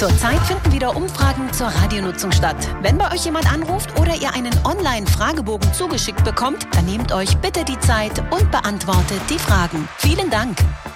Zurzeit finden wieder Umfragen zur Radionutzung statt. Wenn bei euch jemand anruft oder ihr einen Online-Fragebogen zugeschickt bekommt, dann nehmt euch bitte die Zeit und beantwortet die Fragen. Vielen Dank.